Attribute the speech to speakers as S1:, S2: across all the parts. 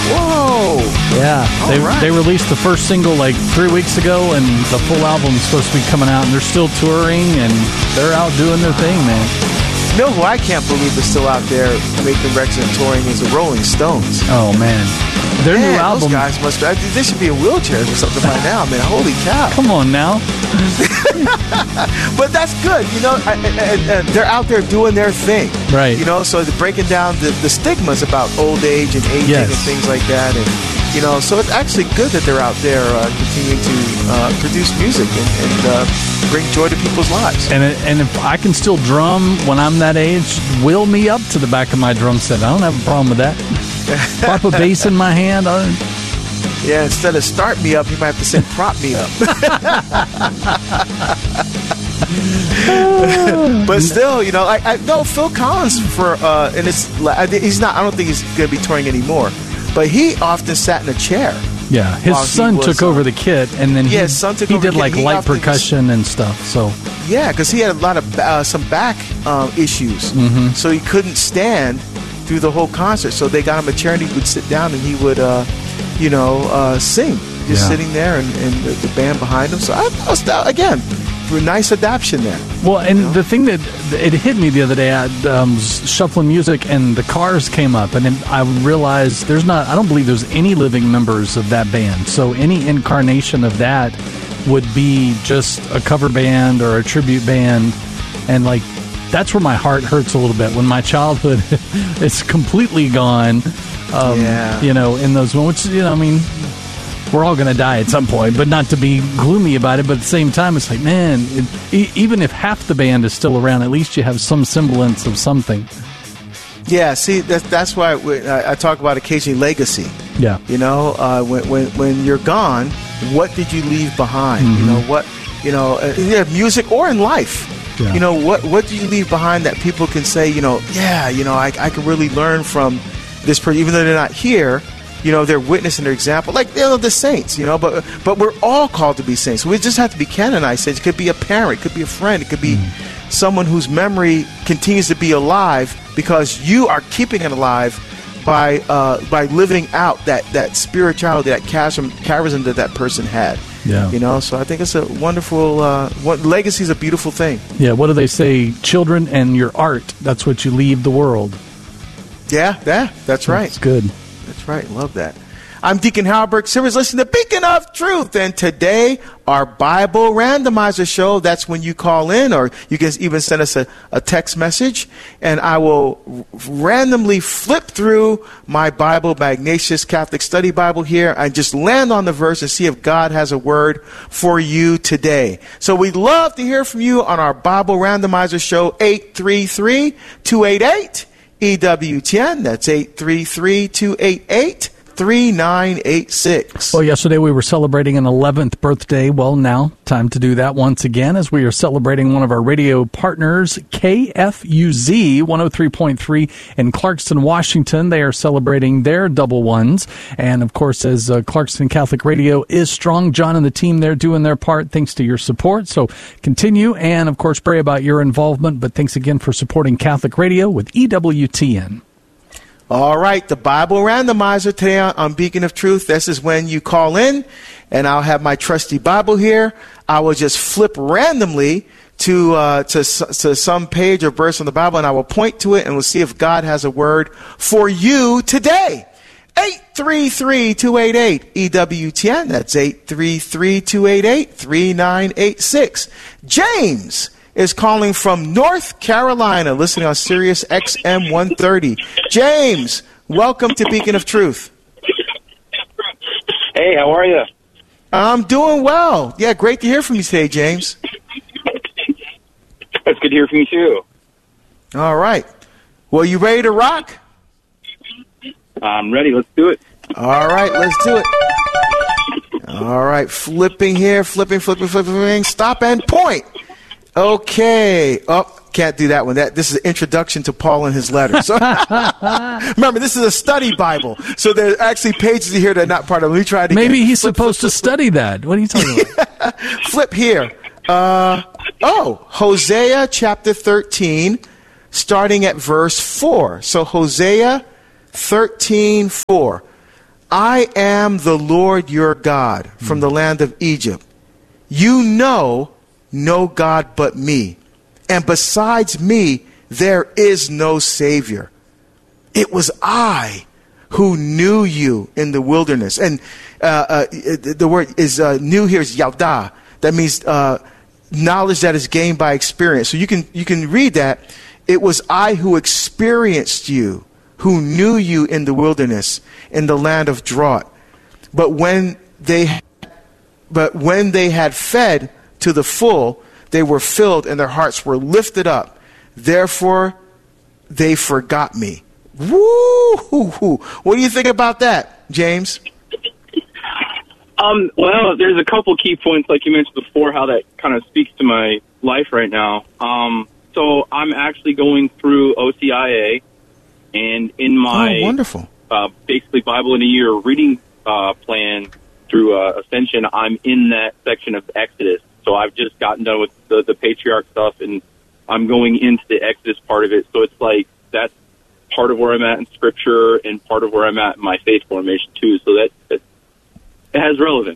S1: Whoa!
S2: Yeah, they released the first single like 3 weeks ago, and the full album's supposed to be coming out, and they're still touring, and they're out doing their thing, man.
S1: You know who I can't believe is still out there making records and touring is the Rolling Stones.
S2: Oh, man. Their new album.
S1: Those guys must be, they should be in wheelchairs or something by now, man. Holy cow.
S2: Come on now.
S1: But that's good. You know, they're out there doing their thing.
S2: Right.
S1: You know, so they're breaking down the stigmas about old age and aging and things like that. And, you know, so it's actually good that they're out there continuing to produce music and bring joy to people's lives.
S2: And if I can still drum when I'm that age, wheel me up to the back of my drum set. I don't have a problem with that. Pop a bass in my hand.
S1: Yeah, instead of start me up, you might have to say prop me up. But still, you know, I know Phil Collins and he's not. I don't think he's going to be touring anymore. But he often sat in a chair.
S2: Yeah, his son took over the kit, and then
S1: his son took over
S2: did like light percussion and stuff. So
S1: yeah, because he had a lot of some back issues, so he couldn't stand through the whole concert. So they got him a chair, and he would sit down, and he would, sing, just sitting there, and the band behind him. So I was, again, a nice adaptation there.
S2: Well, and the thing that it hit me the other day, I was shuffling music, and the Cars came up, and I realized I don't believe there's any living members of that band. So any incarnation of that would be just a cover band or a tribute band, and like that's where my heart hurts a little bit when my childhood is completely gone. You know, in those moments, you know, I mean, we're all going to die at some point, but not to be gloomy about it. But at the same time, it's like, man, even if half the band is still around, at least you have some semblance of something.
S1: Yeah, see, that's why I talk about occasionally legacy.
S2: Yeah,
S1: you know, when you're gone, what did you leave behind? You know what? You know, music or in life. Yeah. You know, what do you leave behind that people can say, you know, yeah, you know, I can really learn from this person, even though they're not here. You know, they're witnessing their example, like, you know, the saints, you know, but we're all called to be saints. We just have to be canonized saints. It could be a parent, it could be a friend, it could be someone whose memory continues to be alive because you are keeping it alive by living out that spirituality, that charism that person had.
S2: Yeah.
S1: You know, so I think it's a wonderful, legacy is a beautiful thing.
S2: Yeah, what do they say? Children and your art, that's what you leave the world.
S1: Yeah, that's right.
S2: That's good.
S1: That's right. Love that. I'm Deacon Halberg. Servers, listen to Beacon of Truth. And today, our Bible Randomizer show. That's when you call in, or you can even send us a text message. And I will randomly flip through my Bible, my Ignatius Catholic Study Bible here, and just land on the verse and see if God has a word for you today. So we'd love to hear from you on our Bible Randomizer show, 833-288. EWTN, that's 833-288-3986.
S2: Well, yesterday we were celebrating an 11th birthday. Well, now, time to do that once again as we are celebrating one of our radio partners, KFUZ 103.3 in Clarkston, Washington. They are celebrating their double ones. And, of course, as Clarkston Catholic Radio is strong, John and the team there doing their part thanks to your support. So continue and, of course, pray about your involvement. But thanks again for supporting Catholic Radio with EWTN.
S1: All right, the Bible Randomizer today on Beacon of Truth. This is when you call in, and I'll have my trusty Bible here. I will just flip randomly to some page or verse in the Bible, and I will point to it, and we'll see if God has a word for you today. 833-288 EWTN. That's 833-288-3986. James is calling from North Carolina, listening on Sirius XM 130. James, welcome to Beacon of Truth.
S3: Hey, how are you?
S1: I'm doing well. Yeah, great to hear from you today, James.
S3: It's good to hear from you, too.
S1: All right. Well, you ready to rock?
S3: I'm ready. Let's do it.
S1: All right, let's do it. All right, flipping here, flipping, stop and point. Okay. Oh, can't do that one. This is an introduction to Paul and his letters. So, remember, this is a study Bible. So there are actually pages here that are not part of it. Let me try it again.
S2: Maybe he's supposed to study that. What are you talking about?
S1: Flip here. Hosea chapter 13, starting at verse 4. So Hosea 13:4. I am the Lord your God from the land of Egypt. You know no God but me. And besides me, there is no Savior. It was I who knew you in the wilderness. And the word is knew here is yalda. That means knowledge that is gained by experience. So you can read that. It was I who experienced you, who knew you in the wilderness, in the land of drought. But when they had fed to the full, they were filled and their hearts were lifted up. Therefore, they forgot me. Woo! What do you think about that, James?
S3: Well, there's a couple key points, like you mentioned before, how that kind of speaks to my life right now. So I'm actually going through OCIA, and in my
S1: wonderful.
S3: Basically Bible in a Year reading plan through Ascension, I'm in that section of Exodus. So I've just gotten done with the patriarch stuff, and I'm going into the Exodus part of it. So it's like that's part of where I'm at in Scripture and part of where I'm at in my faith formation too. So that it has relevance.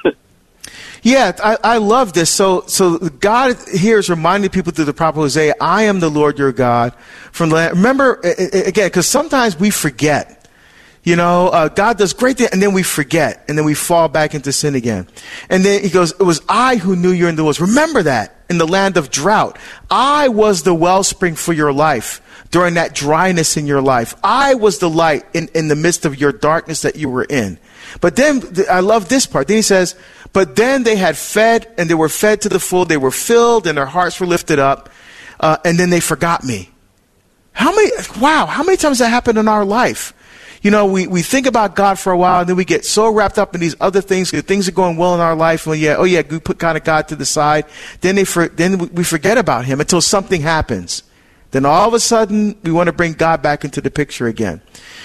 S1: Yeah, I love this. So God here is reminding people through the prophet Hosea, I am the Lord your God from the land. Remember, again, because sometimes we forget. You know, God does great things, and then we forget, and then we fall back into sin again. And then he goes, it was I who knew you in the wilderness. Remember that, in the land of drought. I was the wellspring for your life during that dryness in your life. I was the light in the midst of your darkness that you were in. But then, I love this part. Then he says, but then they had fed, and they were fed to the full. They were filled, and their hearts were lifted up. And then they forgot me. How many times that happened in our life? You know, we think about God for a while, and then we get so wrapped up in these other things. Things are going well in our life. And we put kind of God to the side. Then we forget about him until something happens. Then all of a sudden, we want to bring God back into the picture again.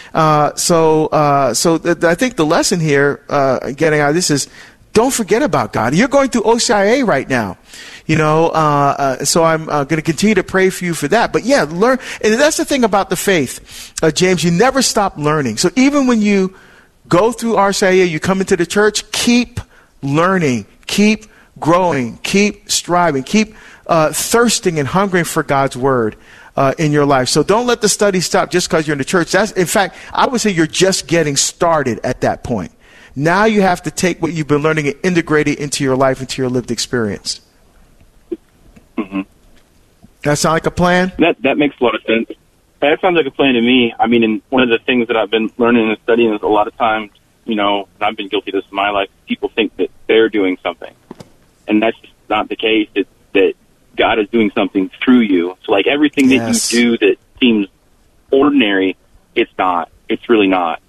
S1: So I think the lesson here, getting out of this is, don't forget about God. You're going through OCIA right now, you know, so I'm going to continue to pray for you for that. But yeah, learn. And that's the thing about the faith, James, you never stop learning. So even when you go through RCIA, you come into the church, keep learning, keep growing, keep striving, keep thirsting and hungering for God's word in your life. So don't let the study stop just because you're in the church. In fact, I would say you're just getting started at that point. Now you have to take what you've been learning and integrate it into your life, into your lived experience.
S3: Mm-hmm.
S1: That sound like a plan?
S3: That makes a lot of sense. That sounds like a plan to me. I mean, and one of the things that I've been learning and studying is a lot of times, you know, and I've been guilty of this in my life, people think that they're doing something. And that's just not the case. It's that God is doing something through you. So, like, everything that you do that seems ordinary, it's not. It's really not.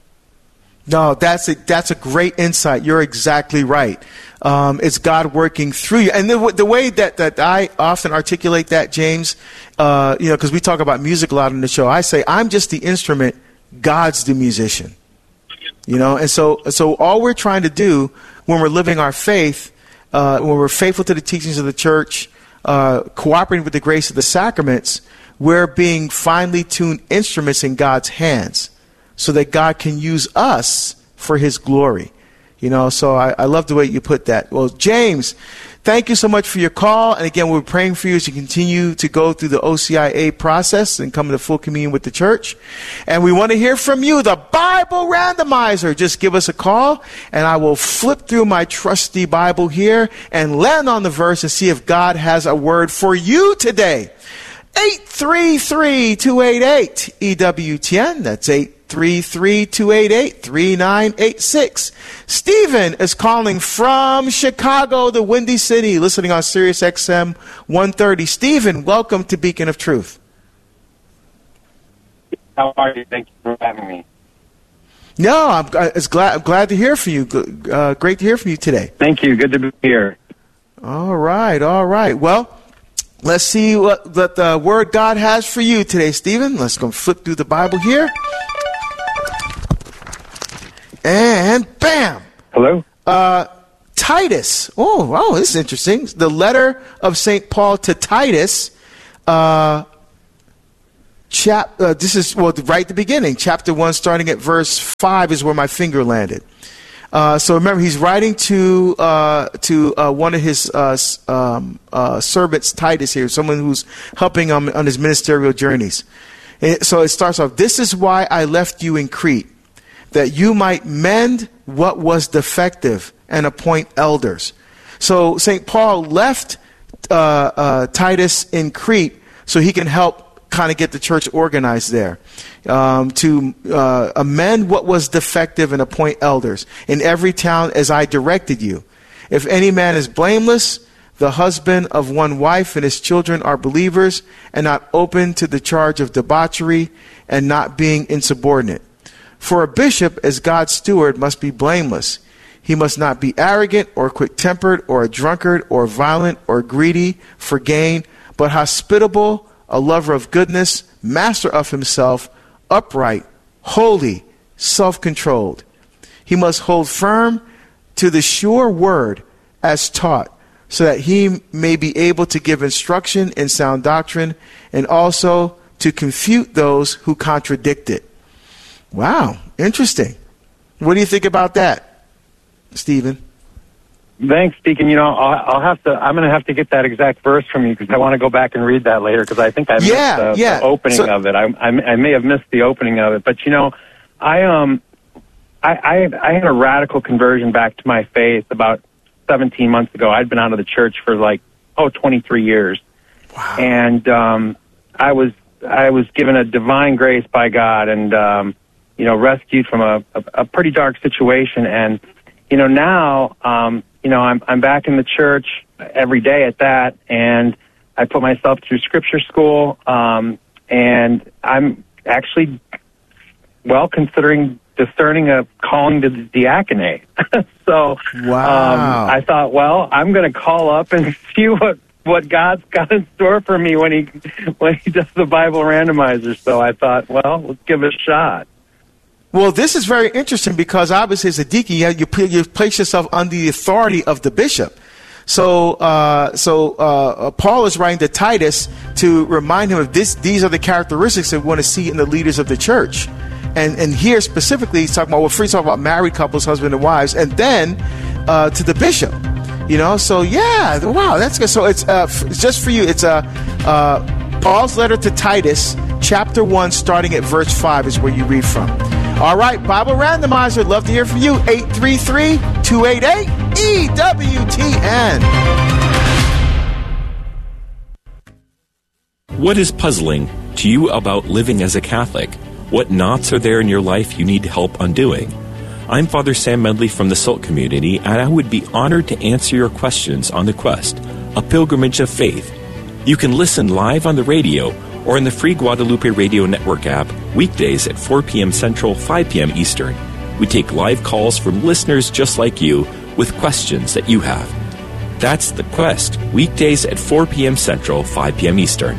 S1: No, that's a great insight. You're exactly right. It's God working through you. And the way that I often articulate that, James, because we talk about music a lot on the show, I say, I'm just the instrument, God's the musician. You know, and so all we're trying to do when we're living our faith, when we're faithful to the teachings of the church, cooperating with the grace of the sacraments, we're being finely tuned instruments in God's hands, so that God can use us for his glory. You know, so I love the way you put that. Well, James, thank you so much for your call. And again, we're praying for you as you continue to go through the OCIA process and come into full communion with the church. And we want to hear from you, the Bible Randomizer. Just give us a call, and I will flip through my trusty Bible here and land on the verse and see if God has a word for you today. 833-288 EWTN. That's 833-288-3986. Stephen is calling from Chicago, the Windy City, listening on Sirius XM 130. Stephen, welcome to Beacon of Truth.
S4: How are you? Thank you for having me.
S1: No, I'm glad to hear from you. Great to hear from you today.
S4: Thank you. Good to be here.
S1: All right. Well, let's see what the Word God has for you today, Stephen. Let's go flip through the Bible here. And bam!
S4: Hello?
S1: Titus. Oh, this is interesting. The letter of St. Paul to Titus. this is, right at the beginning. Chapter 1, starting at verse 5 is where my finger landed. So remember, he's writing to one of his servants, Titus here, someone who's helping him on his ministerial journeys. And so it starts off, "This is why I left you in Crete, that you might mend what was defective and appoint elders." So St. Paul left Titus in Crete so he can help kind of get the church organized there, to amend what was defective and appoint elders in every town as I directed you. If any man is blameless, the husband of one wife, and his children are believers and not open to the charge of debauchery and not being insubordinate. For a bishop, as God's steward, must be blameless. He must not be arrogant or quick-tempered or a drunkard or violent or greedy for gain, but hospitable, a lover of goodness, master of himself, upright, holy, self-controlled. He must hold firm to the sure word as taught, so that he may be able to give instruction in sound doctrine and also to confute those who contradict it. Wow, interesting. What do you think about that, Stephen?
S4: Thanks, Deacon. I'm going to have to get that exact verse from you because I want to go back and read that later because I think I missed the opening of it. I may have missed the opening of it, but I had a radical conversion back to my faith about 17 months ago. I'd been out of the church for 23 years.
S1: Wow.
S4: And I was given a divine grace by God and rescued from a pretty dark situation. And now I'm back in the church every day at that, and I put myself through scripture school, and I'm actually considering discerning a calling to the diaconate. So
S1: wow.
S4: I thought, I'm going to call up and see what God's got in store for me when he does the Bible randomizer. So I thought, let's give it a shot.
S1: Well, this is very interesting because obviously as a deacon, you place yourself under the authority of the bishop. So Paul is writing to Titus to remind him of these are the characteristics that we want to see in the leaders of the church. And here specifically, he's talking about, first talking about married couples, husband and wives, and then to the bishop. So yeah, wow, that's good. So it's just for you. It's Paul's letter to Titus, chapter 1, starting at verse 5 is where you read from. All right, Bible Randomizer, love to hear from you. 833-288-EWTN.
S5: What is puzzling to you about living as a Catholic? What knots are there in your life you need help undoing? I'm Father Sam Medley from the SALT community, and I would be honored to answer your questions on The Quest, a pilgrimage of faith. You can listen live on the radio or in the free Guadalupe Radio Network app weekdays at 4 p.m. Central, 5 p.m. Eastern. We take live calls from listeners just like you with questions that you have. That's The Quest, weekdays at 4 p.m. Central, 5 p.m. Eastern.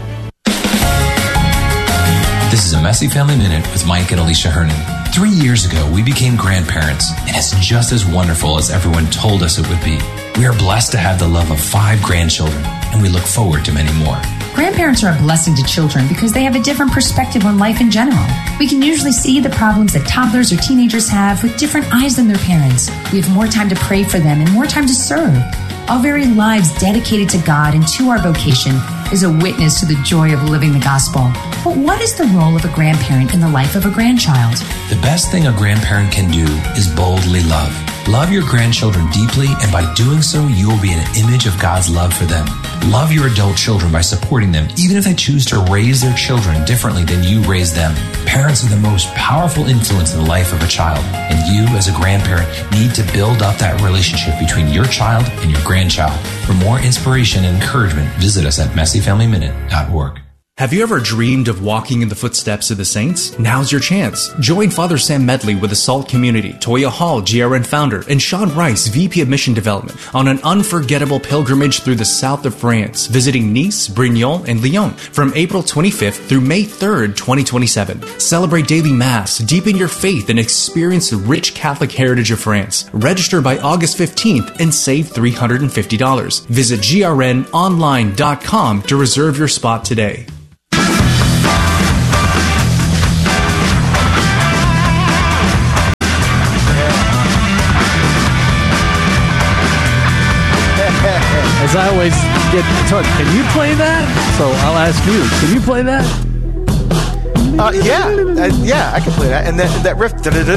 S6: This is a Messy Family Minute with Mike and Alicia Hernan. 3 years ago, we became grandparents, and it's just as wonderful as everyone told us it would be. We are blessed to have the love of 5 grandchildren, and we look forward to many more.
S7: Grandparents are a blessing to children because they have a different perspective on life in general. We can usually see the problems that toddlers or teenagers have with different eyes than their parents. We have more time to pray for them and more time to serve. Our very lives dedicated to God and to our vocation is a witness to the joy of living the gospel. But what is the role of a grandparent in the life of a grandchild?
S6: The best thing a grandparent can do is boldly love. Love your grandchildren deeply, and by doing so, you will be an image of God's love for them. Love your adult children by supporting them, even if they choose to raise their children differently than you raised them. Parents are the most powerful influence in the life of a child, and you, as a grandparent, need to build up that relationship between your child and your grandchild. For more inspiration and encouragement, visit us at messyfamilyminute.org.
S8: Have you ever dreamed of walking in the footsteps of the saints? Now's your chance. Join Father Sam Medley with the SALT community, Toya Hall, GRN founder, and Sean Rice, VP of Mission Development, on an unforgettable pilgrimage through the south of France, visiting Nice, Brignoles, and Lyon from April 25th through May 3rd, 2027. Celebrate daily Mass, deepen your faith, and experience the rich Catholic heritage of France. Register by August 15th and save $350. Visit grnonline.com to reserve your spot today.
S2: Because I always get told, can you play that? So I'll ask you, can you play that?
S1: Yeah, I can play that. And that riff,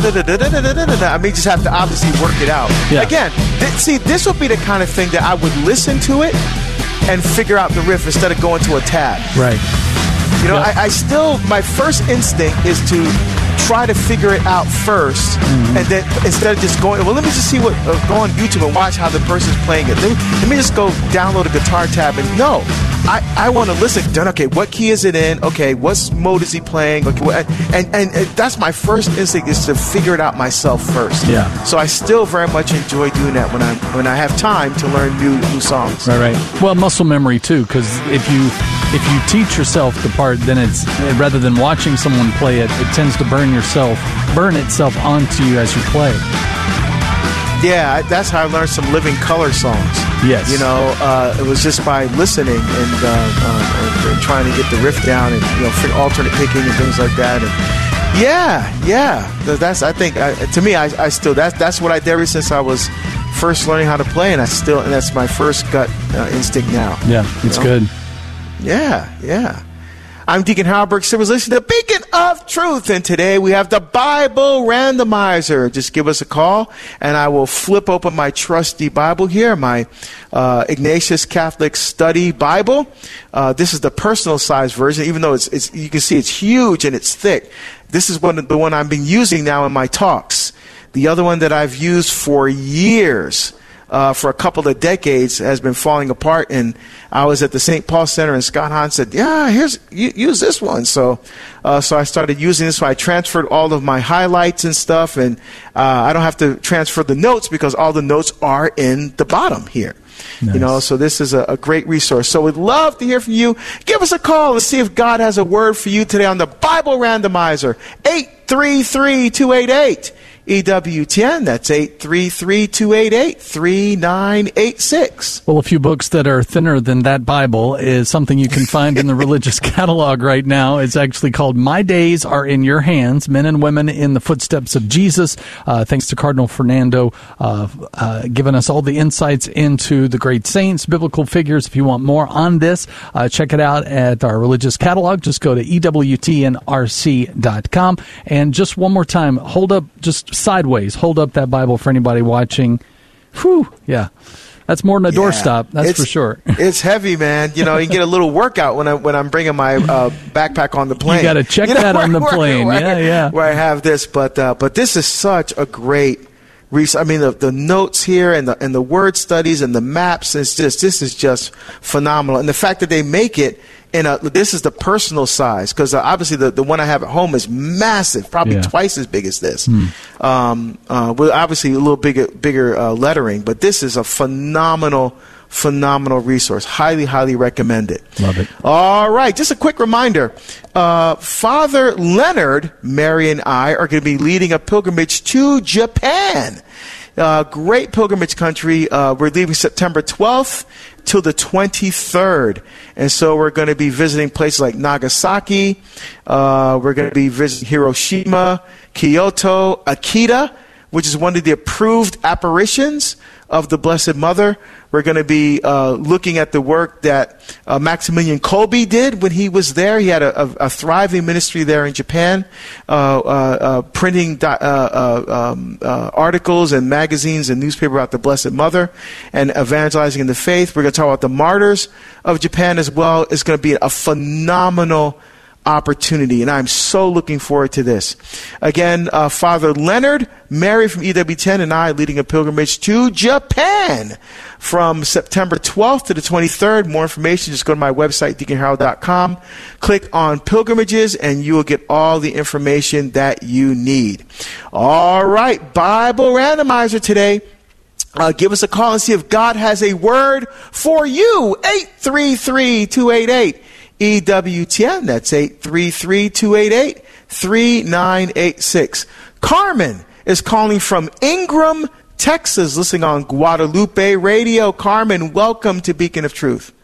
S1: I mean, just have to obviously work it out.
S2: Yeah.
S1: Again, see, this would be the kind of thing that I would listen to it and figure out the riff instead of going to a tab.
S2: Right.
S1: You know, I still, my first instinct is to try to figure it out first, and then instead of just going, well, let me just see what, go on YouTube and watch how the person's playing it. Let me just go download a guitar tab and no. I want to listen. Okay, what key is it in? Okay, what mode is he playing? Okay, and that's my first instinct is to figure it out myself first.
S2: Yeah.
S1: So I still very much enjoy doing that when I have time to learn new songs.
S2: Right. Well, muscle memory too, because if you teach yourself the part, then it's rather than watching someone play it, it tends to burn itself onto you as you play.
S1: Yeah, that's how I learned some Living Color songs.
S2: Yes.
S1: You know, it was just by listening and trying to get the riff down and, you know, alternate picking and things like that. And yeah. That's, I think, to me, I still, that's what I did ever since I was first learning how to play, and that's my first gut instinct now.
S2: Yeah, it's good.
S1: Yeah. I'm Deacon Halberg. So listening to Beacon of Truth, and today we have the Bible Randomizer. Just give us a call, and I will flip open my trusty Bible here, my Ignatius Catholic Study Bible. This is the personal size version, even though it's you can see it's huge and it's thick. This is the one I've been using now in my talks. The other one that I've used for years, for a couple of decades, has been falling apart, and I was at the St. Paul Center, and Scott Hahn said, use this one. So I started using this one. I transferred all of my highlights and stuff, and I don't have to transfer the notes because all the notes are in the bottom here. Nice. You know, so this is a great resource. So we'd love to hear from you. Give us a call and see if God has a word for you today on the Bible Randomizer, 833-288. EWTN, that's 833-288-3986.
S2: Well, a few books that are thinner than that Bible is something you can find in the religious catalog right now. It's actually called My Days Are in Your Hands, Men and Women in the Footsteps of Jesus. Thanks to Cardinal Fernando, giving us all the insights into the great saints, biblical figures. If you want more on this, check it out at our religious catalog. Just go to EWTNRC.com. And just one more time, hold up that Bible for anybody watching. Whew, yeah. That's more than a doorstop, that's for sure.
S1: It's heavy, man. You know, you get a little workout when I'm bringing my backpack on the plane.
S2: You got to check that on the plane.
S1: Where I have this, but this is such a great resource. I mean, the notes here and the word studies and the maps. This is just phenomenal. And the fact that they make it this is the personal size, because obviously the one I have at home is massive, probably twice as big as this. With obviously a little bigger lettering, but this is a phenomenal resource. Highly recommend it.
S2: Love it.
S1: All right, just a quick reminder. Father Leonard, Mary, and I are going to be leading a pilgrimage to Japan. Great pilgrimage country. We're leaving September 12th till the 23rd. And so we're going to be visiting places like Nagasaki. We're going to be visiting Hiroshima, Kyoto, Akita, which is one of the approved apparitions of the Blessed Mother. We're going to be looking at the work that Maximilian Kolbe did when he was there. He had a thriving ministry there in Japan, printing articles and magazines and newspaper about the Blessed Mother and evangelizing in the faith. We're going to talk about the martyrs of Japan as well. It's going to be a phenomenal opportunity, and I'm so looking forward to this. Again, Father Leonard, Mary from EWTN, and I leading a pilgrimage to Japan from September 12th to the 23rd. More information, just go to my website, deaconharold.com. Click on pilgrimages, and you will get all the information that you need. All right, Bible Randomizer today. Give us a call and see if God has a word for you. 833-288. EWTN, that's 833-288-3986. Carmen is calling from Ingram, Texas, listening on Guadalupe Radio. Carmen, welcome to Beacon of Truth.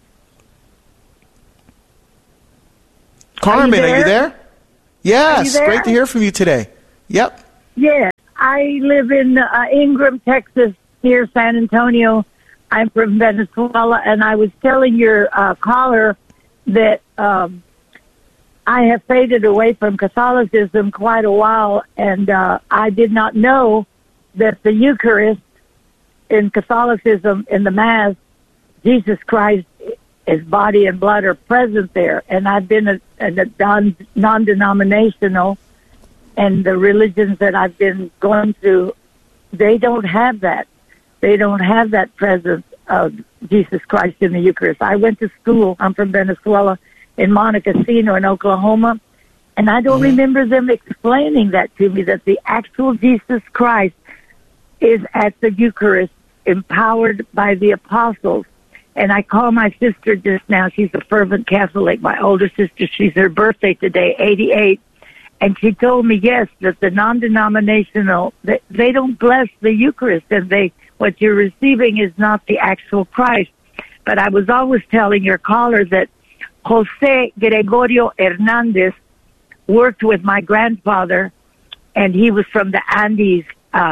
S1: Carmen, are you there? Yes,
S9: there?
S1: Great to hear from you today. Yep.
S9: Yes, I live in Ingram, Texas, near San Antonio. I'm from Venezuela, and I was telling your caller that I have faded away from Catholicism quite a while, and I did not know that the Eucharist in Catholicism, in the Mass, Jesus Christ, his body and blood are present there. And I've been a non-denominational, and the religions that I've been going through, they don't have that. They don't have that presence of Jesus Christ in the Eucharist. I went to school, I'm from Venezuela, in Montecasino in Oklahoma, and I don't remember them explaining that to me, that the actual Jesus Christ is at the Eucharist, empowered by the apostles. And I call my sister just now. She's a fervent Catholic, my older sister. She's her birthday today, 88. And she told me, yes, that the non-denominational, they don't bless the Eucharist, and what you're receiving is not the actual Christ. But I was always telling your caller that Jose Gregorio Hernandez worked with my grandfather, and he was from the Andes,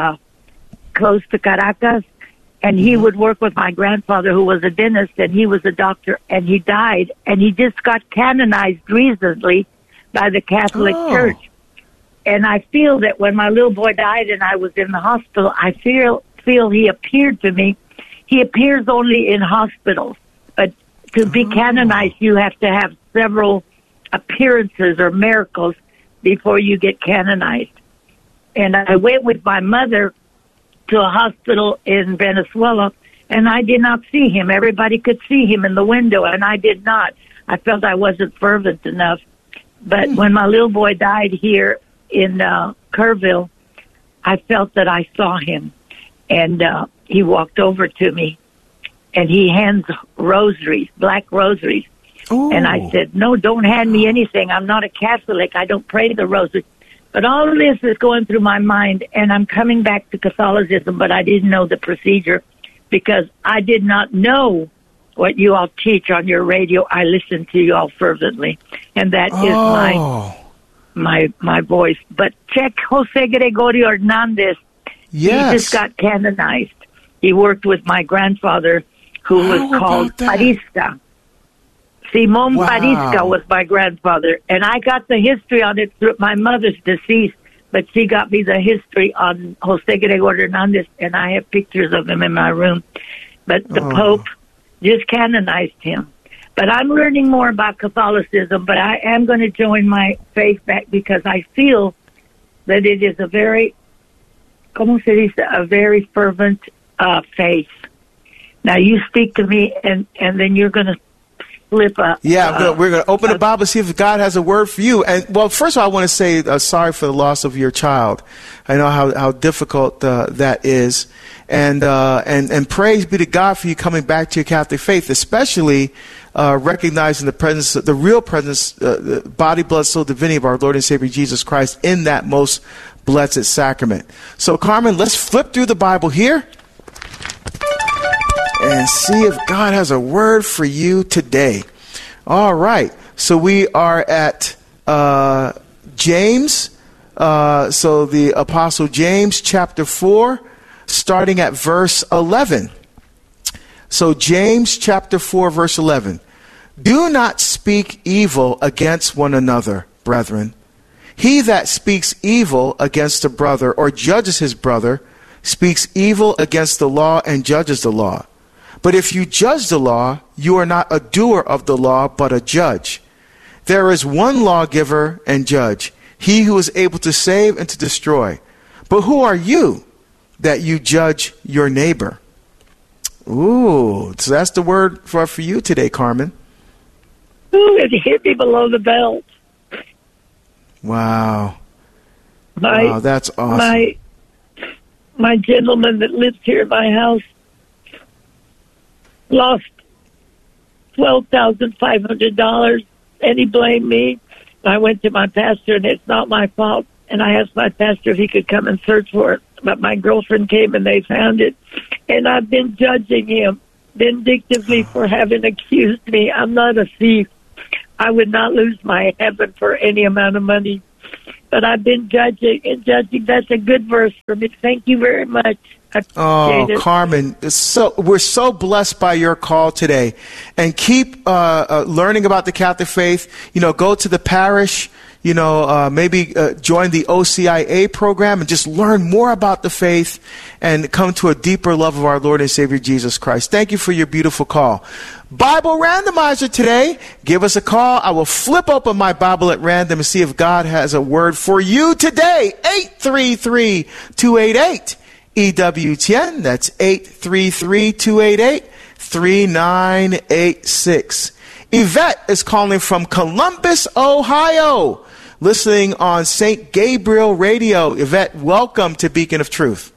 S9: close to Caracas. And he would work with my grandfather, who was a dentist, and he was a doctor, and he died. And he just got canonized recently by the Catholic Church. And I feel that when my little boy died and I was in the hospital, I feel he appeared to me. He appears only in hospitals. But to be canonized, you have to have several appearances or miracles before you get canonized. And I went with my mother to a hospital in Venezuela, and I did not see him. Everybody could see him in the window, and I did not. I felt I wasn't fervent enough. But when my little boy died here in Kerrville, I felt that I saw him. And he walked over to me, and he hands rosaries, black rosaries. Ooh. And I said, no, don't hand me anything. I'm not a Catholic. I don't pray the rosary. But all of this is going through my mind, and I'm coming back to Catholicism, but I didn't know the procedure because I did not know what you all teach on your radio. I listen to you all fervently, and that is my voice. But check Jose Gregorio Hernandez.
S1: Yes.
S9: He just got canonized. He worked with my grandfather, who was called Parista. Simon Parisca was my grandfather, and I got the history on it through my mother's deceased, but she got me the history on Jose Gregorio Hernandez, and I have pictures of him in my room. But the Pope just canonized him. But I'm learning more about Catholicism, but I am going to join my faith back because I feel that it is a very, a very fervent faith. Now, you speak to me, and then you're going to flip up.
S1: Yeah, we're going to open the Bible, see if God has a word for you. And well, first of all, I want to say sorry for the loss of your child. I know how difficult that is, and praise be to God for you coming back to your Catholic faith, especially recognizing the presence, the real presence, body, blood, soul, divinity of our Lord and Savior Jesus Christ in that most blessed sacrament. So, Carmen, let's flip through the Bible here and see if God has a word for you today. All right. So we are at James. So the Apostle James, chapter 4, starting at verse 11. So James, chapter 4, verse 11. Do not speak evil against one another, brethren. He that speaks evil against a brother or judges his brother speaks evil against the law and judges the law. But if you judge the law, you are not a doer of the law, but a judge. There is one lawgiver and judge, he who is able to save and to destroy. But who are you that you judge your neighbor? Ooh, so that's the word for you today, Carmen.
S9: Ooh, it hit me below the belt.
S1: Wow. Wow, that's awesome.
S9: My gentleman that lives here in my house lost $12,500, and he blamed me. I went to my pastor, and it's not my fault. And I asked my pastor if he could come and search for it. But my girlfriend came, and they found it. And I've been judging him vindictively for having accused me. I'm not a thief. I would not lose my heaven for any amount of money. but I've been judging and judging. That's a good verse for me. Thank you very much.
S1: Oh, Carmen, we're so blessed by your call today. And keep learning about the Catholic faith. Go to the parish, maybe join the OCIA program and just learn more about the faith and come to a deeper love of our Lord and Savior Jesus Christ. Thank you for your beautiful call. Bible Randomizer today. Give us a call. I will flip open my Bible at random and see if God has a word for you today. 833-288. EWTN, that's 833-288-3986. Yvette is calling from Columbus, Ohio, listening on St. Gabriel Radio. Yvette, welcome to Beacon of Truth.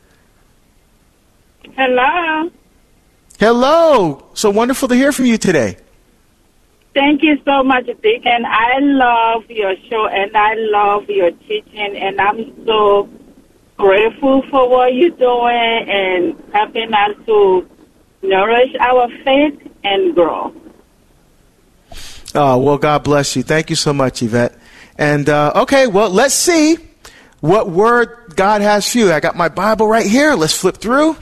S10: Hello.
S1: Hello. So wonderful to hear from you today.
S10: Thank you so much, Deacon. I love your show and I love your teaching, and I'm so grateful for what you're doing and helping us to nourish our faith and grow.
S1: Oh, well, God bless you. Thank you so much, Yvette. And, okay, well, let's see what word God has for you. I got my Bible right here. Let's flip through.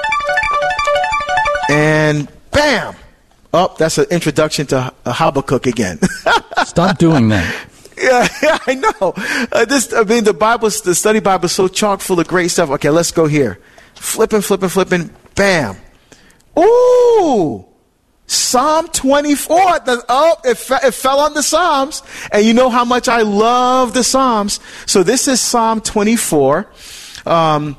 S1: And bam! Oh, that's an introduction to Habakkuk again.
S2: Stop doing that.
S1: Yeah, I know. The study Bible is so chock full of great stuff. Okay, let's go here. Flipping. Bam. Ooh! Psalm 24. It fell on the Psalms. And you know how much I love the Psalms. So this is Psalm 24. So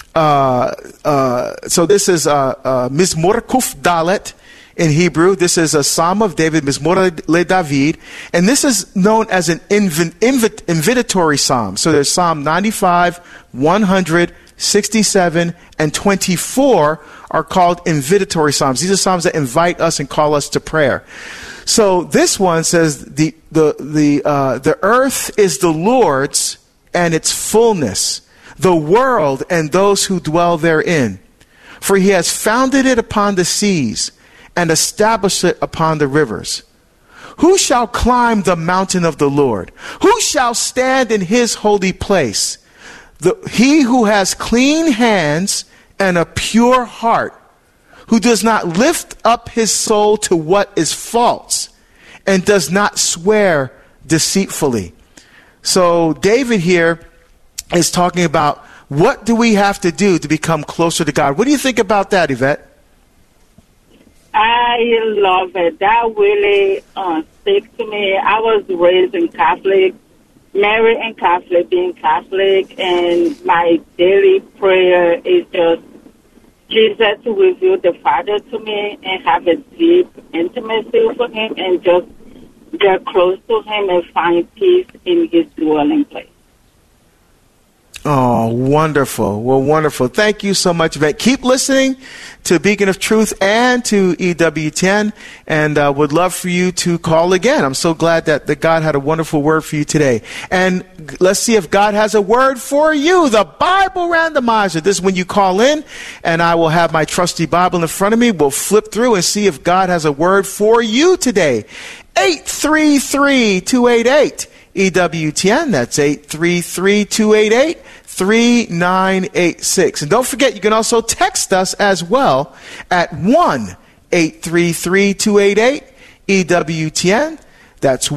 S1: this is Mizmor Kuf Dalet. In Hebrew, this is a Psalm of David, Mizmor le David, and this is known as an invitatory psalm. So there's Psalm 95, 100, 67, and 24 are called invitatory psalms. These are psalms that invite us and call us to prayer. So this one says, the earth is the Lord's and its fullness, the world and those who dwell therein. For he has founded it upon the seas and established it upon the rivers. Who shall climb the mountain of the Lord? Who shall stand in his holy place? He who has clean hands and a pure heart, who does not lift up his soul to what is false, and does not swear deceitfully. So David here is talking about, what do we have to do to become closer to God? What do you think about that, Yvette?
S10: I love it. That really speaks to me. I was raised in Catholic, married in Catholic, being Catholic, and my daily prayer is just Jesus to reveal the Father to me and have a deep intimacy with him and just get close to him and find peace in his dwelling place.
S1: Oh, wonderful. Well, wonderful. Thank you so much, Yvette. Keep listening to Beacon of Truth and to EWTN, and would love for you to call again. I'm so glad that God had a wonderful word for you today. And let's see if God has a word for you. The Bible Randomizer. This is when you call in, and I will have my trusty Bible in front of me. We'll flip through and see if God has a word for you today. 833-288. EWTN, that's 833-288-3986. And don't forget, you can also text us as well at 1-833-288-EWTN. That's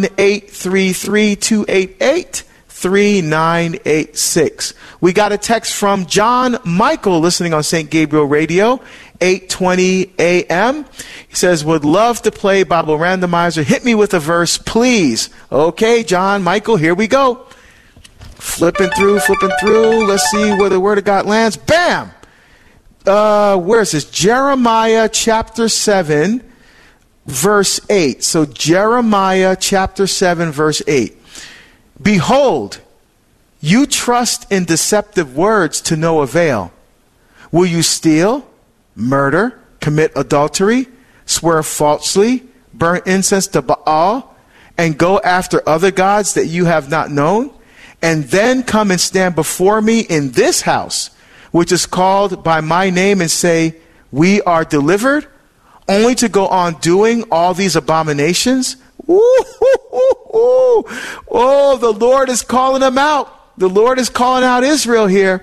S1: 1-833-288-3986. We got a text from John Michael listening on St. Gabriel Radio, 8:20 a.m. He says, would love to play Bible Randomizer. Hit me with a verse, please. Okay, John Michael, here we go. Flipping through. Let's see where the Word of God lands. Bam! Where is this? Jeremiah chapter 7, verse 8. So Jeremiah chapter 7, verse 8. Behold, you trust in deceptive words to no avail. Will you steal, murder, commit adultery, swear falsely, burn incense to Baal, and go after other gods that you have not known, and then come and stand before me in this house, which is called by my name, and say, we are delivered, only to go on doing all these abominations? Oh, the Lord is calling them out. The Lord is calling out Israel here,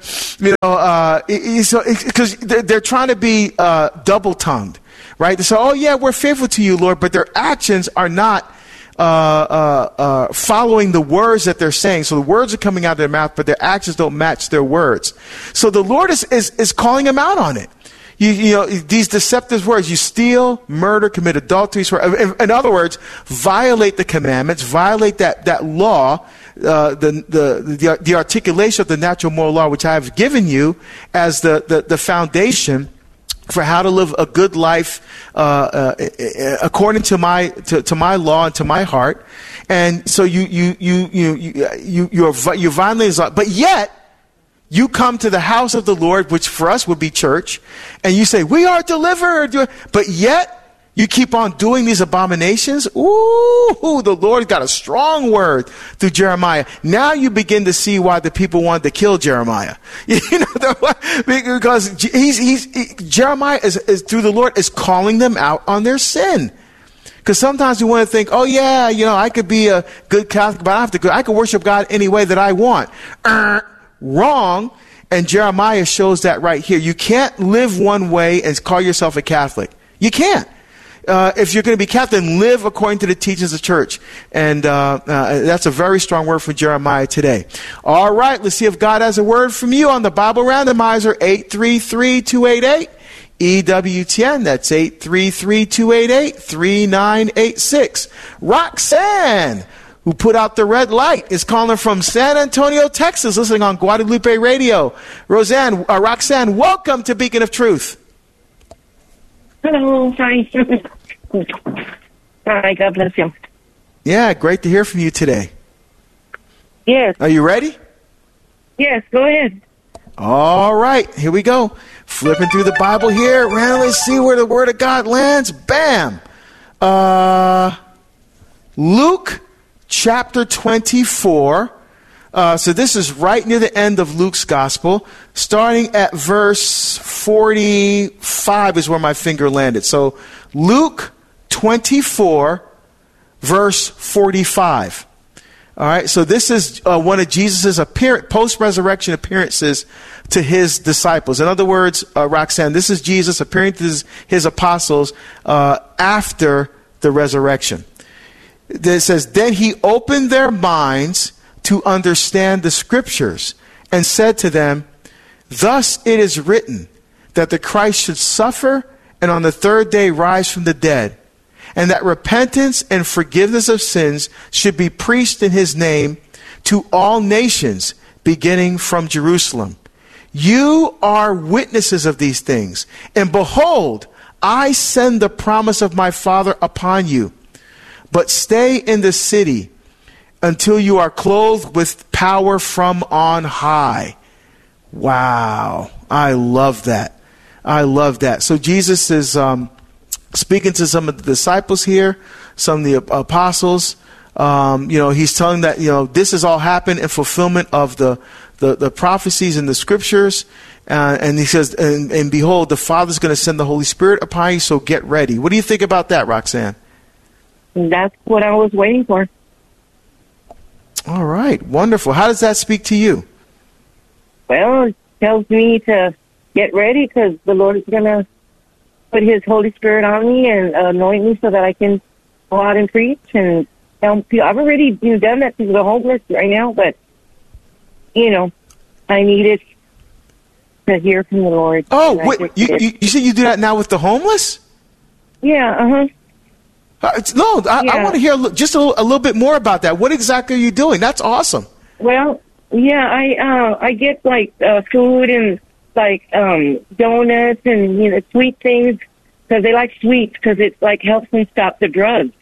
S1: because they're trying to be double-tongued, right? They say, "Oh yeah, we're faithful to you, Lord," but their actions are not following the words that they're saying. So the words are coming out of their mouth, but their actions don't match their words. So the Lord is calling them out on it. You know, these deceptive words: you steal, murder, commit adultery. In other words, violate the commandments, violate that law. The articulation of the natural moral law, which I have given you as the foundation for how to live a good life according to my law and to my heart. And so you violate, but yet you come to the house of the Lord, which for us would be church, and you say, "We are delivered," but yet you keep on doing these abominations. Ooh, the Lord got a strong word through Jeremiah. Now you begin to see why the people wanted to kill Jeremiah. Because Jeremiah is through the Lord is calling them out on their sin. Because sometimes we want to think, "Oh yeah, I could be a good Catholic, but I could worship God any way that I want." Wrong. And Jeremiah shows that right here. You can't live one way and call yourself a Catholic. You can't. If you're going to be Catholic, live according to the teachings of the church. And that's a very strong word from Jeremiah today. All right, let's see if God has a word from you on the Bible Randomizer, 833-288. EWTN, that's 833-288-3986. Roxanne, who put out the red light, is calling from San Antonio, Texas, listening on Guadalupe Radio. Roxanne, welcome to Beacon of Truth.
S11: Hello, hi. Hi, God bless you.
S1: Yeah, great to hear from you today.
S11: Yes.
S1: Are you ready?
S11: Yes, go ahead.
S1: All right, here we go. Flipping through the Bible here. Let's see where the Word of God lands. Bam! Luke chapter 24. So this is right near the end of Luke's gospel. Starting at verse 45 is where my finger landed. So Luke 24, verse 45. All right, so this is one of Jesus' post-resurrection appearances to his disciples. In other words, Roxanne, this is Jesus appearing to his apostles after the resurrection. It says, "Then he opened their minds to understand the scriptures and said to them, 'Thus it is written that the Christ should suffer and on the third day rise from the dead, and that repentance and forgiveness of sins should be preached in his name to all nations, beginning from Jerusalem. You are witnesses of these things, and behold, I send the promise of my Father upon you. But stay in the city until you are clothed with power from on high.'" Wow. I love that. I love that. So Jesus is speaking to some of the disciples here, some of the apostles. He's telling that, this has all happened in fulfillment of the prophecies in the scriptures. And he says, and behold, the Father's going to send the Holy Spirit upon you, so get ready. What do you think about that, Roxanne?
S11: That's what I was waiting for.
S1: All right. Wonderful. How does that speak to you?
S11: Well, it tells me to get ready because the Lord is going to put his Holy Spirit on me and anoint me so that I can go out and preach and help people. I've already done that to the homeless right now, but, I needed to hear from the Lord.
S1: Oh, wait, you said you do that now with the homeless?
S11: Yeah,
S1: I want to hear just a little bit more about that. What exactly are you doing? That's awesome.
S11: Well, yeah, I get like food and like donuts and sweet things because they like sweets because it like helps them stop the drugs.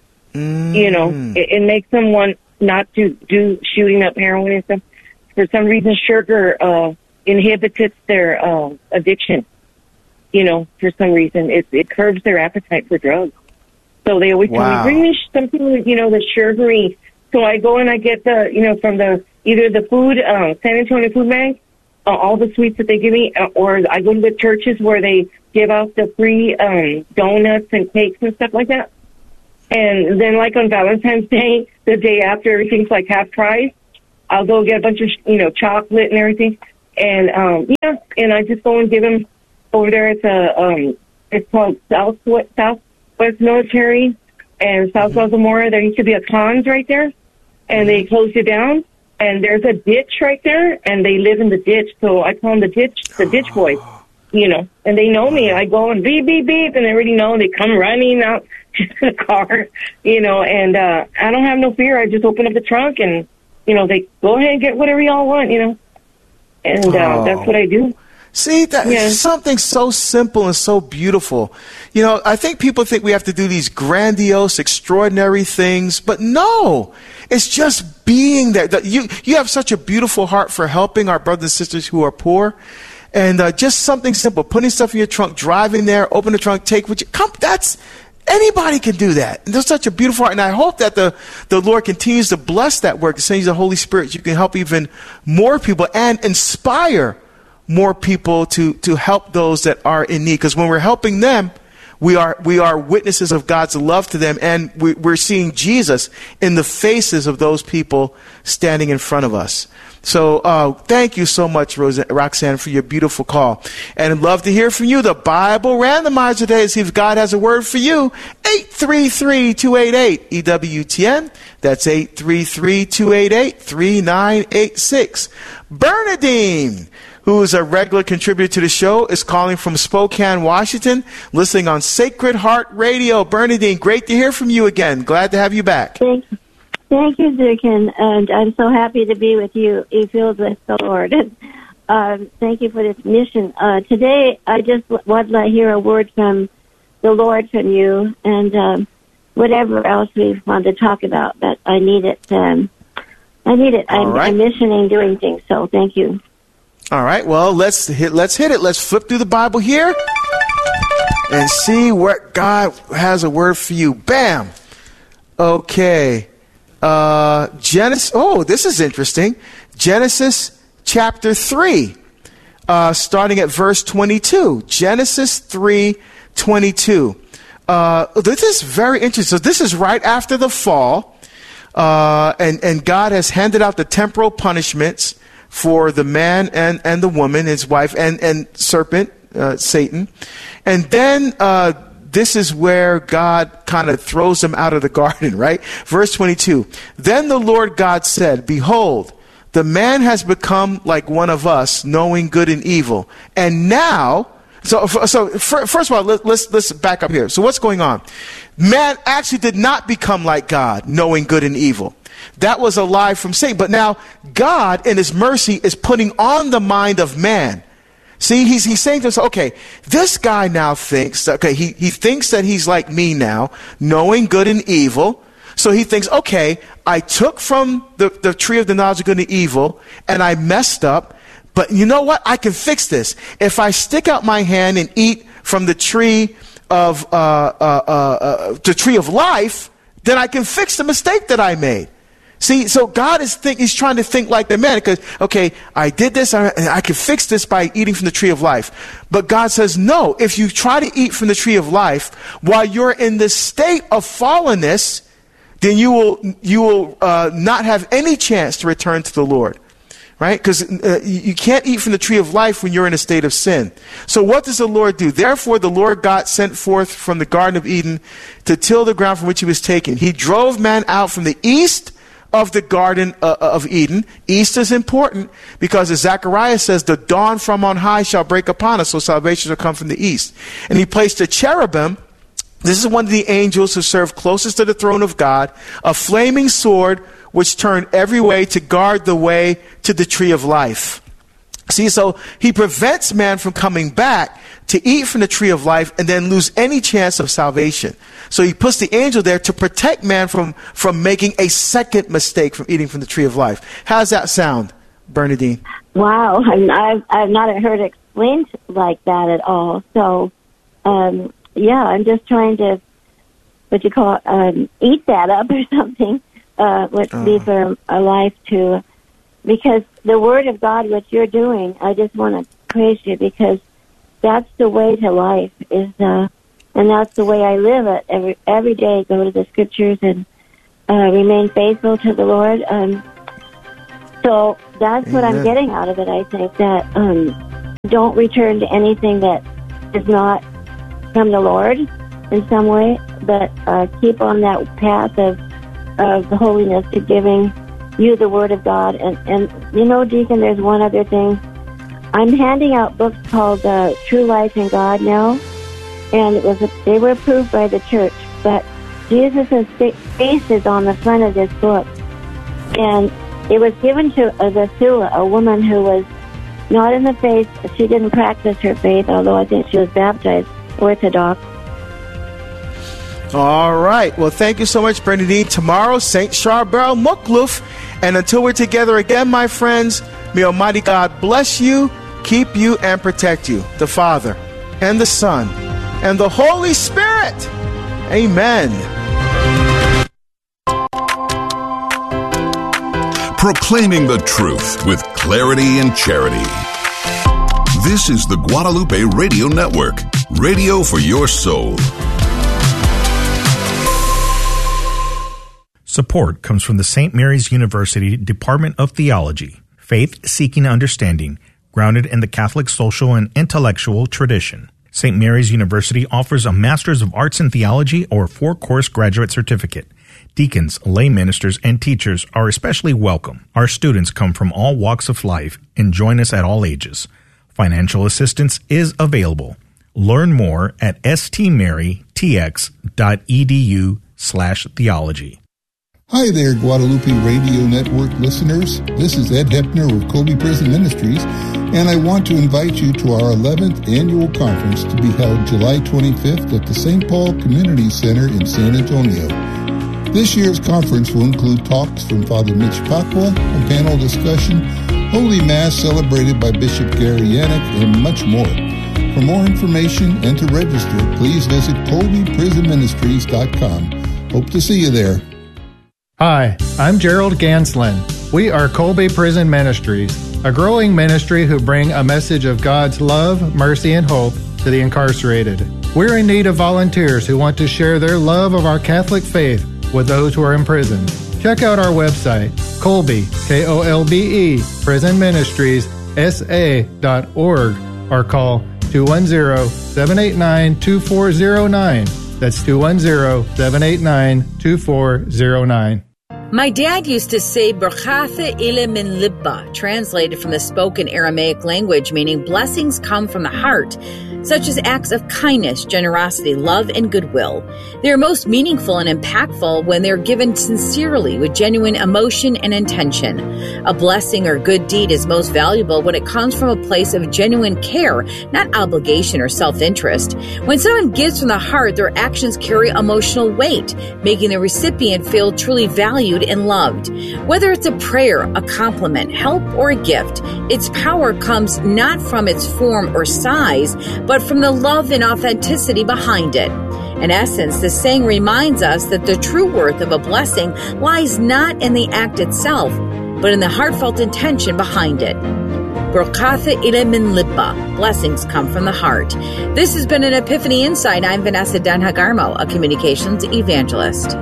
S11: It makes them want not to do shooting up heroin and stuff. For some reason, sugar inhibits their addiction. For some reason, it curbs their appetite for drugs. So they always tell me, bring me something, that's sugary. So I go and I get the, from either the food, San Antonio Food Bank, all the sweets that they give me, or I go to the churches where they give out the free donuts and cakes and stuff like that. And then, like on Valentine's Day, the day after everything's like half price, I'll go get a bunch of, chocolate and everything. And, and I just go and give them over there. It's called Southwest Military and South Zamora. There used to be a Cons right there, and they closed it down. And there's a ditch right there, and they live in the ditch. So I call them the ditch boys, and they know me. I go and beep, beep, beep, and they already know. They come running out to the car, and I don't have no fear. I just open up the trunk and, they go ahead and get whatever y'all want, and that's what I do.
S1: See, that's something so simple and so beautiful. I think people think we have to do these grandiose, extraordinary things, but no, it's just being there. You have such a beautiful heart for helping our brothers and sisters who are poor. And just something simple, putting stuff in your trunk, driving there, open the trunk, take what you come. Anybody can do that. And there's such a beautiful heart. And I hope that the Lord continues to bless that work, sends the Holy Spirit, so you can help even more people and inspire more people to help those that are in need. Because when we're helping them, we are witnesses of God's love to them, and we're seeing Jesus in the faces of those people standing in front of us. So thank you so much, Roxanne, for your beautiful call. And I'd love to hear from you. The Bible Randomizer today to see if God has a word for you. 833-288-EWTN. That's 833-288-3986. Bernadine, who is a regular contributor to the show, is calling from Spokane, Washington, listening on Sacred Heart Radio. Bernadine, great to hear from you again. Glad to have you back.
S12: Thank you, Dick, and I'm so happy to be with you. You filled with the Lord. Thank you for this mission. Today, I just want to hear a word from the Lord from you, and whatever else we want to talk about. But I need it. I'm missioning, doing things. So thank you.
S1: All right. Well, let's hit it. Let's flip through the Bible here and see what God has a word for you. Bam. Okay. Genesis. Oh, this is interesting. Genesis chapter 3, starting at verse 22. Genesis 3:22. This is very interesting. So this is right after the fall, and God has handed out the temporal punishments for the man and the woman, his wife, and serpent, Satan. And then this is where God kind of throws them out of the garden, right? Verse 22. Then the Lord God said, behold, the man has become like one of us, knowing good and evil. And now, so first of all, let's back up here. So what's going on? Man actually did not become like God, knowing good and evil. That was a lie from Satan. But now God, in his mercy, is putting on the mind of man. See, he's saying to us, okay, this guy now thinks, okay, he thinks that he's like me now, knowing good and evil. So he thinks, okay, I took from the tree of the knowledge of good and evil, and I messed up. But you know what? I can fix this. If I stick out my hand and eat from the tree of life, then I can fix the mistake that I made. See, so God he's trying to think like the man, because, okay, I did this, I can fix this by eating from the tree of life. But God says, no, if you try to eat from the tree of life while you're in the state of fallenness, then you will not have any chance to return to the Lord. Right? Because you can't eat from the tree of life when you're in a state of sin. So what does the Lord do? Therefore, the Lord God sent forth from the Garden of Eden to till the ground from which he was taken. He drove man out from the east of the Garden of Eden. East is important because, as Zechariah says, the dawn from on high shall break upon us, so salvation shall come from the east. And he placed a cherubim. This is one of the angels who served closest to the throne of God, a flaming sword which turned every way to guard the way to the tree of life. See, so he prevents man from coming back to eat from the tree of life and then lose any chance of salvation. So he puts the angel there to protect man from making a second mistake from eating from the tree of life. How's that sound, Bernadine?
S12: Wow, I've not heard it explained like that at all. So, yeah, I'm just trying to, eat that up or something. What be for a life to, because the Word of God, what you're doing, I just want to praise you, because that's the way to life, is And that's the way I live it. Every day, go to the scriptures and remain faithful to the Lord. So that's what I'm getting out of it, I think, that don't return to anything that is not from the Lord in some way, but keep on that path of the holiness to giving you the Word of God. And you know, Deacon, there's one other thing. I'm handing out books called True Life in God now, and they were approved by the church, but Jesus' face is on the front of this book. And it was given to the Thula, a woman who was not in the faith. She didn't practice her faith, although I think she was baptized Orthodox.
S1: All right. Well, thank you so much, Bernadine. Tomorrow, St. Charbel Mukluf. And until we're together again, my friends, may Almighty God bless you, keep you, and protect you. The Father, and the Son, and the Holy Spirit. Amen.
S13: Proclaiming the truth with clarity and charity. This is the Guadalupe Radio Network, radio for your soul.
S14: Support comes from the St. Mary's University Department of Theology, faith-seeking understanding, grounded in the Catholic social and intellectual tradition. St. Mary's University offers a Master's of Arts in Theology or 4-course graduate certificate. Deacons, lay ministers, and teachers are especially welcome. Our students come from all walks of life and join us at all ages. Financial assistance is available. Learn more at stmarytx.edu/theology.
S15: Hi there, Guadalupe Radio Network listeners. This is Ed Hepner with Colby Prison Ministries, and I want to invite you to our 11th annual conference to be held July 25th at the St. Paul Community Center in San Antonio. This year's conference will include talks from Father Mitch Pacwa, a panel discussion, Holy Mass celebrated by Bishop Gary Yannick, and much more. For more information and to register, please visit colbyprisonministries.com. Hope to see you there.
S16: Hi, I'm Gerald Ganslin. We are Colby Prison Ministries, a growing ministry who bring a message of God's love, mercy, and hope to the incarcerated. We're in need of volunteers who want to share their love of our Catholic faith with those who are in prison. Check out our website, Colby, Kolbe, prisonministries.sa.org, or call 210-789-2409. That's 210-789-2409.
S17: My dad used to say, Berchathe ile min libba, translated from the spoken Aramaic language, meaning blessings come from the heart, such as acts of kindness, generosity, love, and goodwill. They are most meaningful and impactful when they're given sincerely with genuine emotion and intention. A blessing or good deed is most valuable when it comes from a place of genuine care, not obligation or self-interest. When someone gives from the heart, their actions carry emotional weight, making the recipient feel truly valued and loved. Whether it's a prayer, a compliment, help, or a gift, its power comes not from its form or size, but from the love and authenticity behind it. In essence, the saying reminds us that the true worth of a blessing lies not in the act itself, but in the heartfelt intention behind it. Berchathe ile min libba. Blessings come from the heart. This has been an Epiphany Insight. I'm Vanessa Denhagarmo, a communications evangelist.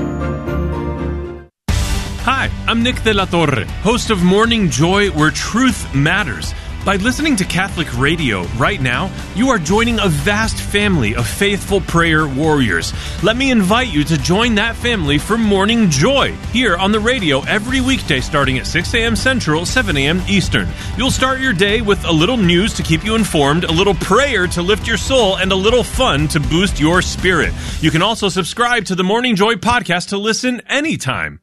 S18: Hi, I'm Nick de la Torre, host of Morning Joy, where truth matters. By listening to Catholic radio right now, you are joining a vast family of faithful prayer warriors. Let me invite you to join that family for Morning Joy, here on the radio every weekday starting at 6 a.m. Central, 7 a.m. Eastern. You'll start your day with a little news to keep you informed, a little prayer to lift your soul, and a little fun to boost your spirit. You can also subscribe to the Morning Joy podcast to listen anytime.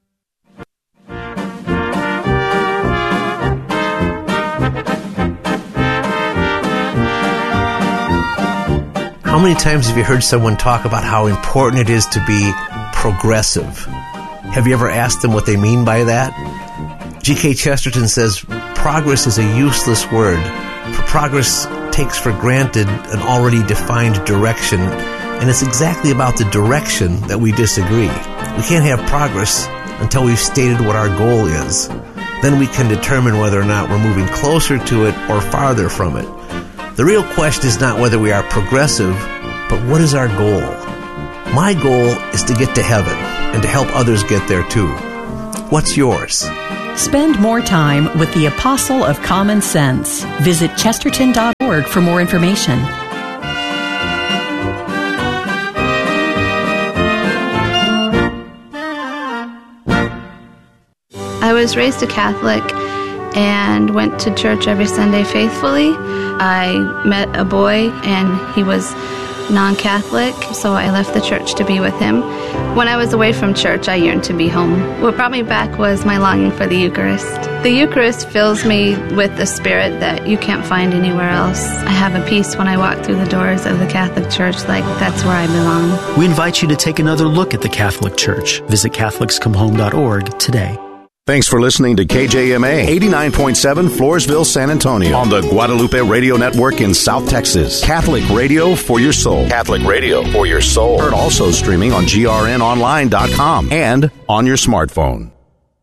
S19: How many times have you heard someone talk about how important it is to be progressive? Have you ever asked them what they mean by that? G.K. Chesterton says, progress is a useless word, for progress takes for granted an already defined direction, and it's exactly about the direction that we disagree. We can't have progress until we've stated what our goal is. Then we can determine whether or not we're moving closer to it or farther from it. The real question is not whether we are progressive, But what is our goal? My goal is to get to heaven and to help others get there too. What's yours?
S20: Spend more time with the Apostle of Common Sense. Visit Chesterton.org for more information.
S21: I was raised a Catholic and went to church every Sunday faithfully. I met a boy and he was non-Catholic, so I left the church to be with him. When I was away from church, I yearned to be home. What brought me back was my longing for the Eucharist. The Eucharist fills me with a spirit that you can't find anywhere else. I have a peace when I walk through the doors of the Catholic Church, like that's where I belong.
S22: We invite you to take another look at the Catholic Church. Visit CatholicsComeHome.org today.
S23: Thanks for listening to KJMA 89.7 Floresville, San Antonio on the Guadalupe Radio Network in South Texas. Catholic radio for your soul. Catholic radio for your soul. Heard also streaming on grnonline.com and on your smartphone.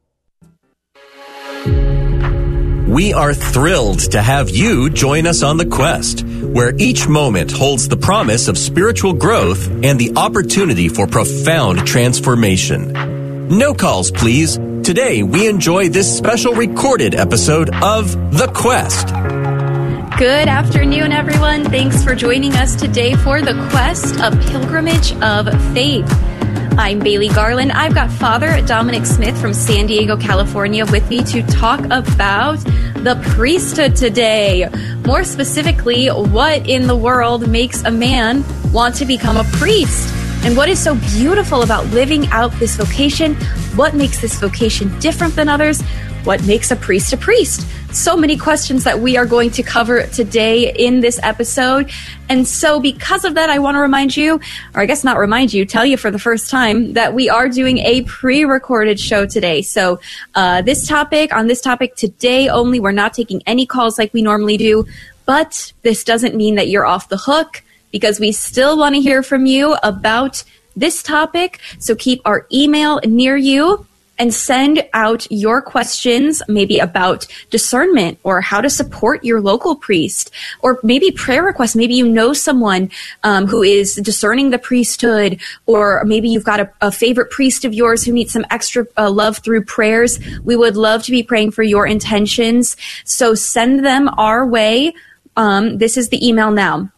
S24: We are thrilled to have you join us on The Quest, where each moment holds the promise of spiritual growth and the opportunity for profound transformation. No calls, please. Today, we enjoy this special recorded episode of The Quest.
S25: Good afternoon, everyone. Thanks for joining us today for The Quest, a pilgrimage of faith. I'm Bailey Garland. I've got Father Dominic Smith from San Diego, California with me to talk about the priesthood today. More specifically, what in the world makes a man want to become a priest? And what is so beautiful about living out this vocation? What makes this vocation different than others? What makes a priest a priest? So many questions that we are going to cover today in this episode. And so because of that, I want to remind you, or I guess not remind you, tell you for the first time that we are doing a pre-recorded show today. So on this topic today only, we're not taking any calls like we normally do, but this doesn't mean that you're off the hook, because we still want to hear from you about this topic. So keep our email near you and send out your questions, maybe about discernment or how to support your local priest, or maybe prayer requests. Maybe you know someone who is discerning the priesthood, or maybe you've got a favorite priest of yours who needs some extra love through prayers. We would love to be praying for your intentions. So send them our way. This is the email now.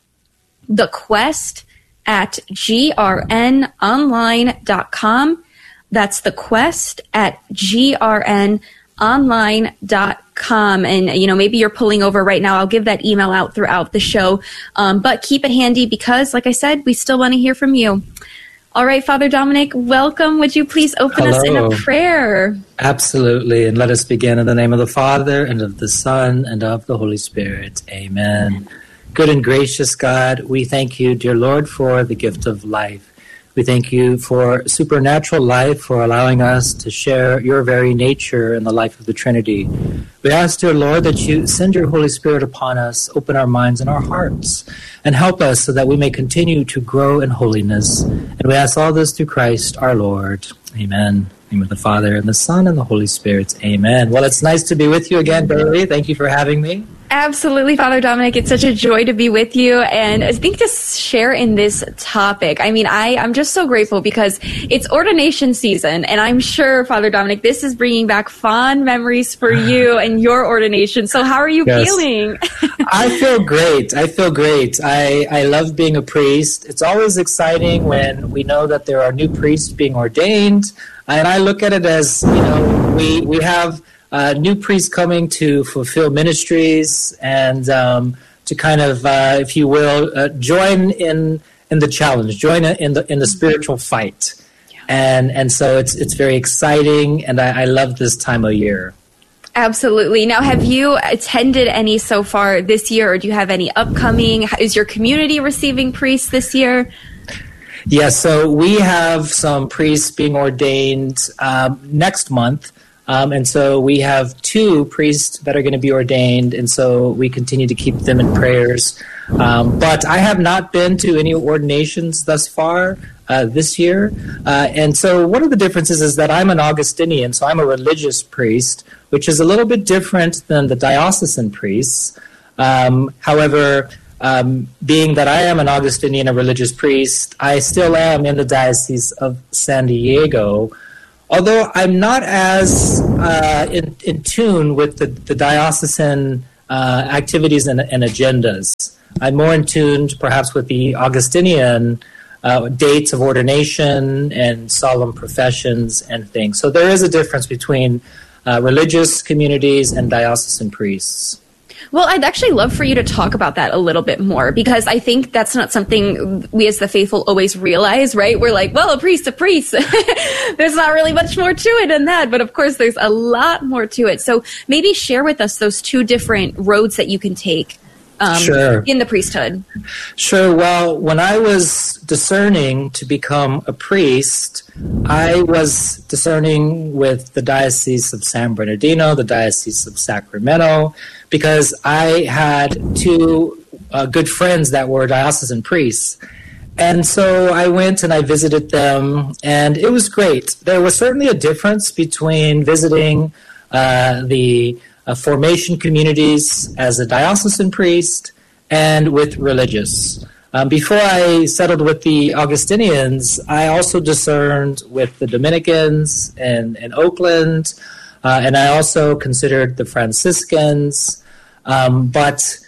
S25: thequest@grnonline.com. That's thequest@grnonline.com. And, maybe you're pulling over right now. I'll give that email out throughout the show. But keep it handy because, like I said, we still want to hear from you. All right, Father Dominic, welcome. Would you please open us in a prayer?
S26: Absolutely. And let us begin in the name of the Father, and of the Son, and of the Holy Spirit. Amen. Good and gracious God, we thank you, dear Lord, for the gift of life. We thank you for supernatural life, for allowing us to share your very nature in the life of the Trinity. We ask, dear Lord, that you send your Holy Spirit upon us, open our minds and our hearts, and help us so that we may continue to grow in holiness. And we ask all this through Christ our Lord. Amen. In the name of the Father, and the Son, and the Holy Spirit. Amen. Well, it's nice to be with you again, Bailey. Thank you for having me.
S25: Absolutely, Father Dominic. It's such a joy to be with you. And I think to share in this topic, I'm just so grateful because it's ordination season. And I'm sure, Father Dominic, this is bringing back fond memories for you and your ordination. So how are you feeling?
S26: I feel great. I love being a priest. It's always exciting when we know that there are new priests being ordained. And I look at it as, we have new priests coming to fulfill ministries and to kind of, if you will, join in the challenge, join in the spiritual fight. Yeah. And so it's very exciting, and I love this time of year.
S25: Absolutely. Now, have you attended any so far this year, or do you have any upcoming? Is your community receiving priests this year?
S26: Yes, so we have some priests being ordained next month. And so we have 2 priests that are going to be ordained, and so we continue to keep them in prayers. But I have not been to any ordinations thus far this year. And so one of the differences is that I'm an Augustinian, so I'm a religious priest, which is a little bit different than the diocesan priests. However, being that I am an Augustinian, a religious priest, I still am in the Diocese of San Diego, although I'm not as in tune with the diocesan activities and agendas. I'm more in tune perhaps with the Augustinian dates of ordination and solemn professions and things. So there is a difference between religious communities and diocesan priests.
S25: Well, I'd actually love for you to talk about that a little bit more, because I think that's not something we as the faithful always realize, right? We're like, well, a priest. There's not really much more to it than that. But of course, there's a lot more to it. So maybe share with us those two different roads that you can take
S26: Sure.
S25: in the priesthood.
S26: Sure. Well, when I was discerning to become a priest, I was discerning with the Diocese of San Bernardino, the Diocese of Sacramento, because I had two good friends that were diocesan priests. And so I went and I visited them, and it was great. There was certainly a difference between visiting the formation communities as a diocesan priest and with religious. Before I settled with the Augustinians, I also discerned with the Dominicans in Oakland, and I also considered the Franciscans. But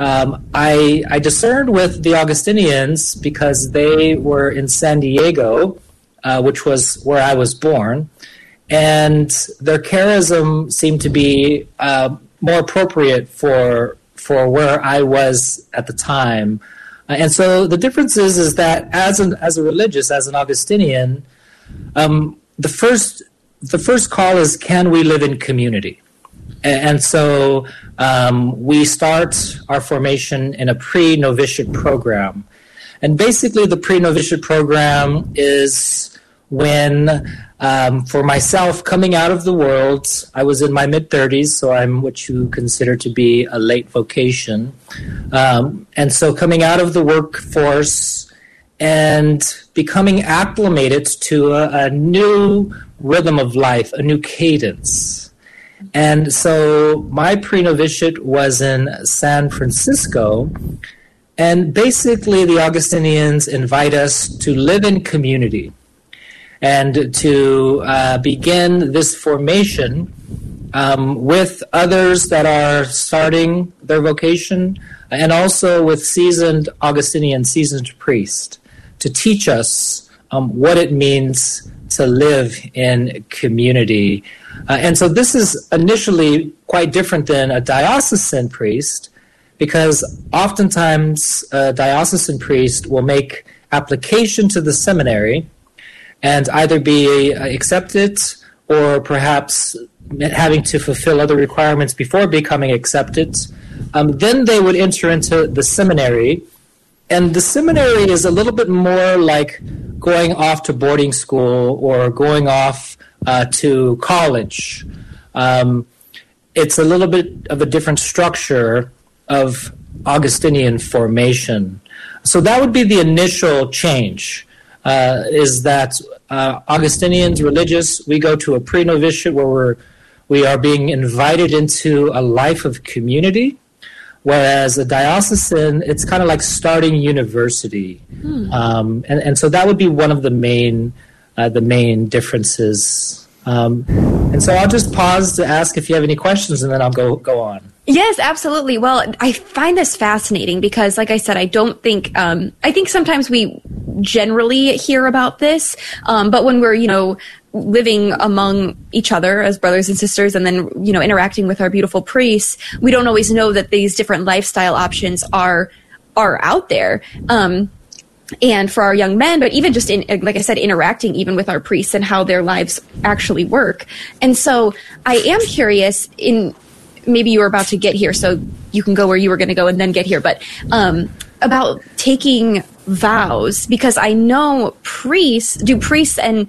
S26: I discerned with the Augustinians because they were in San Diego, which was where I was born. And their charism seemed to be more appropriate for where I was at the time. And so the difference is that as a religious, as an Augustinian, the first call is, can we live in community? And so we start our formation in a pre-novitiate program. And basically the pre-novitiate program is when, for myself, coming out of the world, I was in my mid-30s, so I'm what you consider to be a late vocation. And so coming out of the workforce and becoming acclimated to a new rhythm of life, a new cadence. And so my pre-novitiate was in San Francisco, and basically the Augustinians invite us to live in community and to begin this formation with others that are starting their vocation, and also with seasoned Augustinian, seasoned priests, to teach us what it means to live in community. And so this is initially quite different than a diocesan priest, because oftentimes a diocesan priest will make application to the seminary and either be accepted or perhaps having to fulfill other requirements before becoming accepted. Then they would enter into the seminary, and the seminary is a little bit more like going off to boarding school or going off to college. It's a little bit of a different structure of Augustinian formation. So that would be the initial change, is that Augustinians, religious, we go to a pre-novitiate where we are being invited into a life of community, whereas a diocesan, it's kind of like starting university. And so that would be one of the main differences. And so I'll just pause to ask if you have any questions, and then I'll go on.
S25: Yes, absolutely. Well, I find this fascinating because, like I said, I don't think, I think sometimes we generally hear about this, but when we're, living among each other as brothers and sisters, and then, interacting with our beautiful priests, we don't always know that these different lifestyle options are out there. And for our young men, but even just like I said, interacting even with our priests and how their lives actually work. And so I am curious, maybe you were about to get here, so you can go where you were going to go and then get here, but about taking vows, because I know do diocesan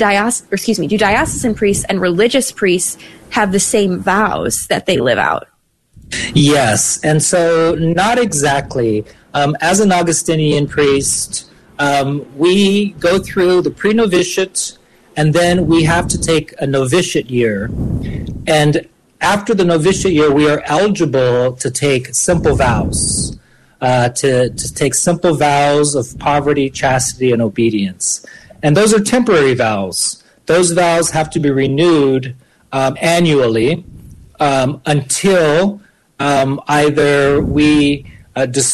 S25: priests and religious priests have the same vows that they live out?
S26: Yes, and so not exactly. As an Augustinian priest, we go through the pre-novitiate, and then we have to take a novitiate year. And after the novitiate year, we are eligible to take simple vows. to take simple vows of poverty, chastity, and obedience. And those are temporary vows. Those vows have to be renewed annually until either we